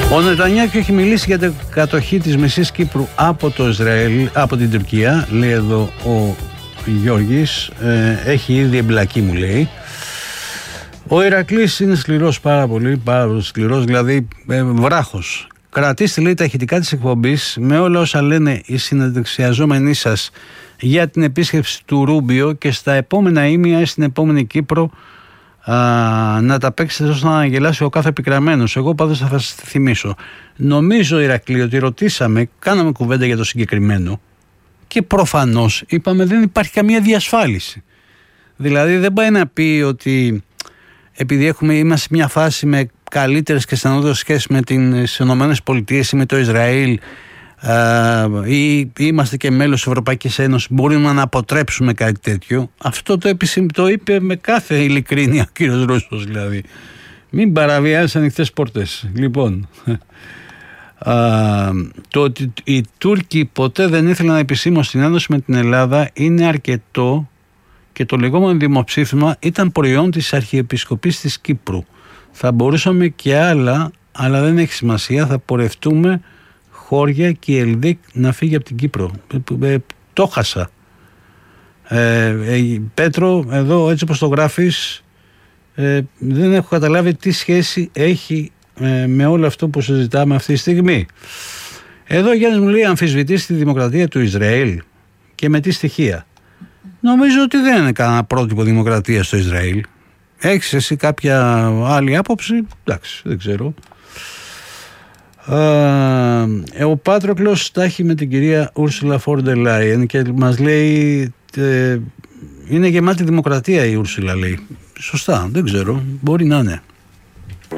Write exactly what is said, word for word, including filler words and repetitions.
Ο Νετανιάχου έχει μιλήσει για την κατοχή της μισής Κύπρου από το Ισραήλ, από την Τουρκία, λέει εδώ ο Γιώργης. Ε, έχει ήδη εμπλακεί, μου λέει. Ο Ηρακλής είναι σκληρός, πάρα πολύ, πάρα πολύ σκληρός, δηλαδή ε, βράχος. Κρατήστε, λέει, τα ηχητικά της εκπομπής με όλα όσα λένε οι συνεντευξιαζόμενοι σας για την επίσκεψη του Ρούμπιο και στα επόμενα ήμια ή στην επόμενη Κύπρο α, να τα παίξετε ώστε να αναγελάσει ο κάθε επικραμμένος. Εγώ πάντως θα σας θυμίσω. Νομίζω, Ηρακλή, ότι ρωτήσαμε, κάναμε κουβέντα για το συγκεκριμένο και προφανώς είπαμε δεν υπάρχει καμία διασφάλιση. Δηλαδή δεν πάει να πει ότι επειδή έχουμε, είμαστε σε μια φάση με καλύτερες και στενότερες σχέσεις με τις ΗΠΑ ή με το Ισραήλ Uh, ή είμαστε και μέλος της Ευρωπαϊκής Ένωσης, μπορούμε να αποτρέψουμε κάτι τέτοιο. Αυτό το, επισημ, το είπε με κάθε ειλικρίνεια ο κύριος Ρούσος, δηλαδή. Μην παραβιάζεις ανοιχτές πόρτες. Λοιπόν, uh, το ότι οι Τούρκοι ποτέ δεν ήθελαν επισήμως στην ένωση με την Ελλάδα είναι αρκετό και το λεγόμενο δημοψήφισμα ήταν προϊόν της Αρχιεπισκοπής της Κύπρου. Θα μπορούσαμε και άλλα, αλλά δεν έχει σημασία, θα πορευτούμε χώρια και η Ελδίκ να φύγει από την Κύπρο. Ε, ε, το χάσα. Ε, ε, Πέτρο, εδώ έτσι όπως το γράφεις, ε, δεν έχω καταλάβει τι σχέση έχει ε, με όλο αυτό που συζητάμε αυτή τη στιγμή. Εδώ Γιάννης μου λέει, αμφισβητείς τη δημοκρατία του Ισραήλ και με τι στοιχεία. Νομίζω ότι δεν είναι κανένα πρότυπο δημοκρατία στο Ισραήλ. Έχεις εσύ κάποια άλλη άποψη? Εντάξει, δεν ξέρω. Uh, ο Πάτροκλος τα έχει με την κυρία Ούρσουλα Φόρντερ Λάιεν και μας λέει ε, είναι γεμάτη δημοκρατία η Ούρσουλα, λέει. Σωστά, δεν ξέρω, μπορεί να είναι.